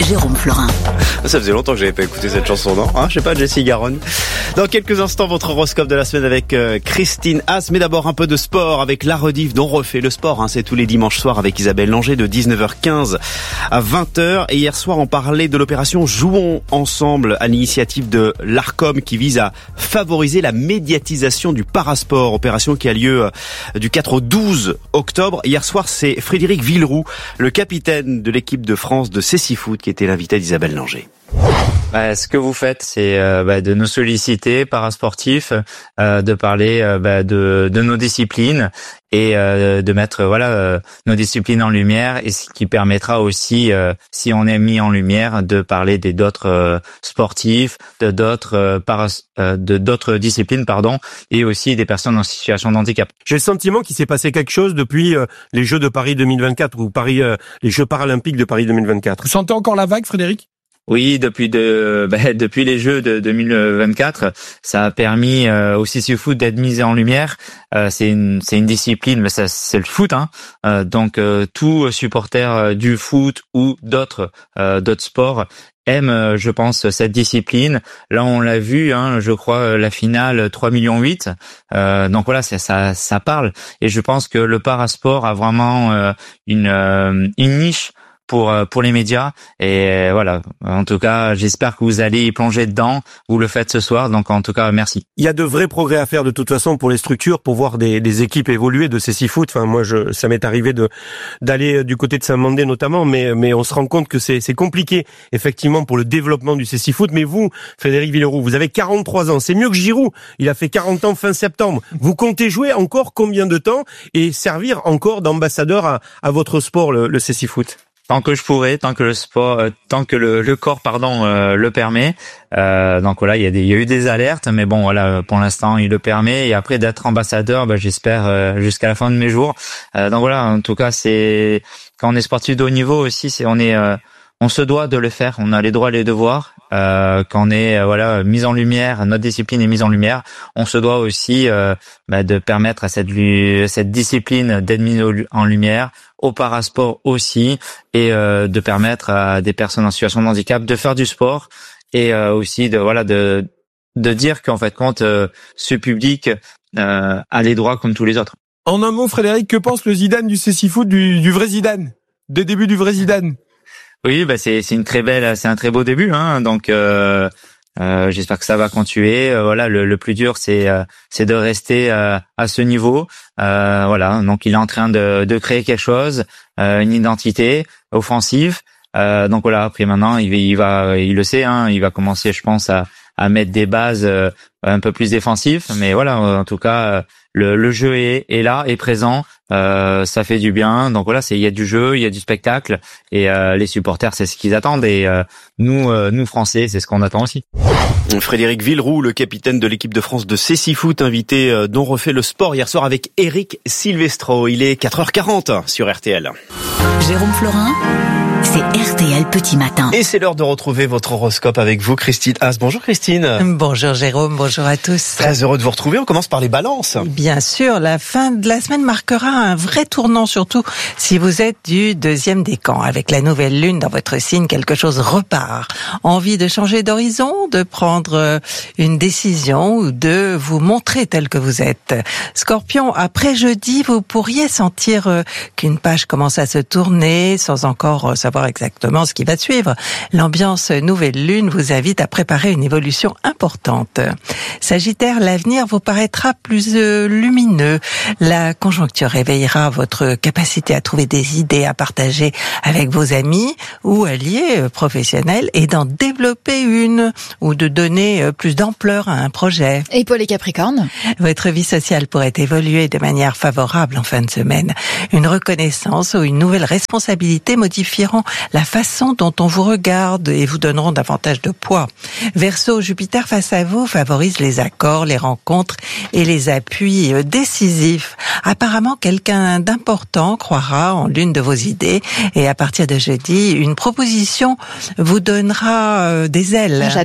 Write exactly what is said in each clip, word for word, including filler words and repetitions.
Jérôme Florin. Ça faisait longtemps que j'avais pas écouté cette chanson, non hein, je sais pas, Jessie Garonne. Dans quelques instants, votre horoscope de la semaine avec euh, Christine Haas. Mais d'abord un peu de sport avec la rediff dont refait le sport. Hein, c'est tous les dimanches soirs avec Isabelle Langer de dix-neuf heures quinze à vingt heures. Et hier soir, on parlait de l'opération Jouons ensemble à l'initiative de l'Arcom qui vise à favoriser la médiatisation du parasport. Opération qui a lieu euh, du quatre au douze octobre. Hier soir, c'est Frédéric Villeroux, le capitaine de l'équipe de France de Cécifoot, qui était l'invité d'Isabelle Langer. Bah, ce que vous faites, c'est euh, bah, de nous solliciter, parasportifs, euh, de parler euh, bah, de, de nos disciplines et euh, de mettre voilà euh, nos disciplines en lumière, et ce qui permettra aussi, euh, si on est mis en lumière, de parler des d'autres euh, sportifs, de d'autres euh, paras, euh, de d'autres disciplines, pardon, et aussi des personnes en situation de handicap. J'ai le sentiment qu'il s'est passé quelque chose depuis euh, les Jeux de Paris deux mille vingt-quatre ou Paris, euh, les Jeux paralympiques de Paris deux mille vingt-quatre. Vous sentez encore la vague, Frédéric ? Oui, depuis de bah, depuis les Jeux de deux mille vingt-quatre, ça a permis euh, au Cécifoot d'être mis en lumière. Euh, c'est une c'est une discipline, mais ça c'est le foot, hein. Euh, donc euh, tout supporter du foot ou d'autres euh, d'autres sports aime, euh, je pense, cette discipline. Là, on l'a vu, hein, je crois, la finale trois virgule huit millions. Euh, donc voilà, ça, ça ça parle. Et je pense que le parasport a vraiment euh, une euh, une niche pour pour les médias, et voilà, en tout cas j'espère que vous allez y plonger dedans. Vous le faites ce soir, donc en tout cas merci. Il y a de vrais progrès à faire de toute façon pour les structures, pour voir des, des équipes évoluer de Cécifoot. Enfin moi je ça m'est arrivé de d'aller du côté de Saint-Mandé notamment, mais mais on se rend compte que c'est c'est compliqué effectivement pour le développement du Cécifoot. Mais vous, Frédéric Villeroux, vous avez quarante-trois ans, c'est mieux que Giroud, il a fait quarante ans fin septembre. Vous comptez jouer encore combien de temps et servir encore d'ambassadeur à à votre sport, le, le Cécifoot? Tant que je pourrai, tant que le sport, euh, tant que le, le corps, pardon, euh, le permet. Euh, donc voilà, il y a des, il y a eu des alertes, mais bon voilà, pour l'instant il le permet. Et après d'être ambassadeur, bah, j'espère euh, jusqu'à la fin de mes jours. Euh, donc voilà, en tout cas c'est quand on est sportif de haut niveau aussi, c'est on est, euh, on se doit de le faire. On a les droits et les devoirs. Euh, quand on est euh, voilà mis en lumière, notre discipline est mise en lumière, on se doit aussi euh, bah, de permettre à cette cette discipline d'être mise en lumière, au parasport aussi, et euh, de permettre à des personnes en situation de handicap de faire du sport, et euh, aussi de voilà de de dire qu'en fait compte euh, ce public euh, a les droits comme tous les autres. En un mot, Frédéric, que pense le Zidane du Cécifoot, du, du vrai Zidane, des débuts du vrai Zidane? Oui, bah c'est c'est une très belle, c'est un très beau début, hein. Donc euh, euh, j'espère que ça va continuer. Euh, voilà, le, le plus dur c'est euh, c'est de rester euh, à ce niveau. Euh, voilà, donc il est en train de de créer quelque chose, euh, une identité offensive. Euh, donc voilà, après maintenant il va, il va, il le sait, hein, il va commencer, je pense, à à mettre des bases euh, un peu plus défensives. Mais voilà, en tout cas, le, le jeu est, est là, est présent. Euh, ça fait du bien. Donc voilà, c'est il y a du jeu, il y a du spectacle, et euh, les supporters, c'est ce qu'ils attendent. Et euh, nous, euh, nous Français, c'est ce qu'on attend aussi. Frédéric Villeroux, le capitaine de l'équipe de France de Cécifoot, invité euh, dont refait le sport hier soir avec Eric Silvestro. Il est quatre heures quarante sur R T L. Jérôme Florin, c'est R T L Petit Matin. Et c'est l'heure de retrouver votre horoscope avec vous, Christine Haas. Bonjour Christine. Bonjour Jérôme, bonjour à tous. Très heureux de vous retrouver. On commence par les balances. Bien sûr, la fin de la semaine marquera un vrai tournant, surtout si vous êtes du deuxième décan. Avec la nouvelle lune dans votre signe, quelque chose repart. Envie de changer d'horizon, de prendre une décision ou de vous montrer tel que vous êtes. Scorpion, après jeudi, vous pourriez sentir qu'une page commence à se tourner sans encore savoir exactement ce qui va suivre. L'ambiance nouvelle lune vous invite à préparer une évolution importante. Sagittaire, l'avenir vous paraîtra plus euh, lumineux. La conjoncture réveillera votre capacité à trouver des idées à partager avec vos amis ou alliés euh, professionnels, et d'en développer une ou de donner euh, plus d'ampleur à un projet. Et pour les Capricornes, votre vie sociale pourrait évoluer de manière favorable en fin de semaine. Une reconnaissance ou une nouvelle responsabilité modifieront la façon dont on vous regarde et vous donneront davantage de poids. Verseau, Jupiter face à vous favorise les accords, les rencontres et les appuis décisifs. Apparemment, quelqu'un d'important croira en l'une de vos idées, et à partir de jeudi, une proposition vous donnera des ailes. J'attends avec impatience.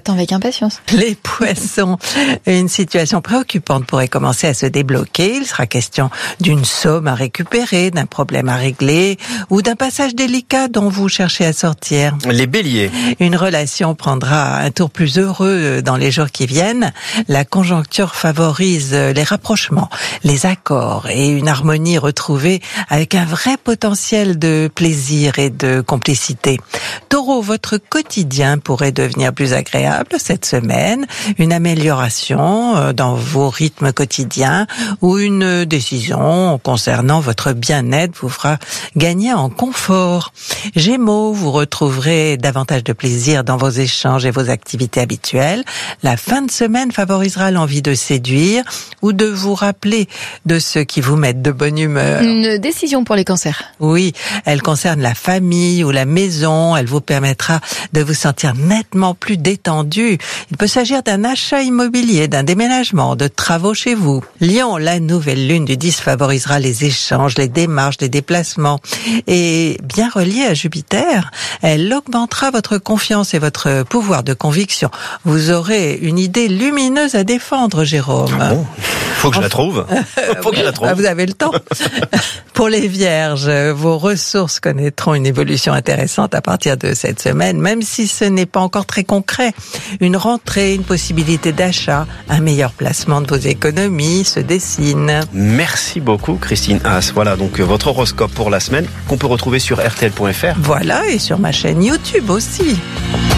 Impatience. Les poissons, une situation préoccupante pourrait commencer à se débloquer. Il sera question d'une somme à récupérer, d'un problème à régler ou d'un passage délicat dont vous cherchez à sortir. Les béliers. Une relation prendra un tour plus heureux dans les jours qui viennent. La conjoncture favorise les rapprochements, les accords et une harmonie retrouvée avec un vrai potentiel de plaisir et de complicité. Taureau, votre quotidien pourrait devenir plus agréable cette semaine. Une amélioration dans vos rythmes quotidiens ou une décision concernant votre bien-être vous fera gagner en confort. Gémeaux, vous retrouverez davantage de plaisir dans vos échanges et vos activités habituelles. La fin de semaine favorisera l'envie de séduire ou de vous rappeler de ceux qui vous mettent de bonne humeur. Une décision pour les cancers. Oui, elle concerne la famille ou la maison. Elle vous permettra de vous sentir nettement plus détendu. Il peut s'agir d'un achat immobilier, d'un déménagement, de travaux chez vous. Lion, la nouvelle lune du dix favorisera les échanges, les démarches, les déplacements. Et bien reliée à Jupiter, elle augmentera votre confiance et votre pouvoir de conviction. Vous aurez une idée lumineuse à défendre, Jérôme. Ah bon ? Faut que je la trouve. Faut que je la trouve. Vous avez le temps. Pour les vierges, vos ressources connaîtront une évolution intéressante à partir de cette semaine, même si ce n'est pas encore très concret. Une rentrée, une possibilité d'achat, un meilleur placement de vos économies se dessine. Merci beaucoup, Christine Haas. Voilà donc votre horoscope pour la semaine qu'on peut retrouver sur R T L point F R. Voilà, et sur ma chaîne YouTube aussi.